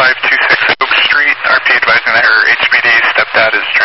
526 Oak Street. RP advising that her HPD stepped out is